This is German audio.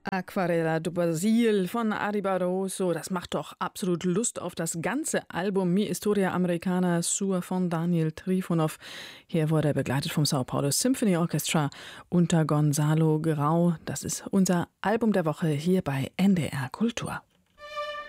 Aquarela do Brasil von Ari Barroso, das macht doch absolut Lust auf das ganze Album Mi Historia Americana Sur von Daniel Trifonov. Hier wurde er begleitet vom Sao Paulo Symphony Orchestra unter Gonzalo Grau. Das ist unser Album der Woche hier bei NDR Kultur.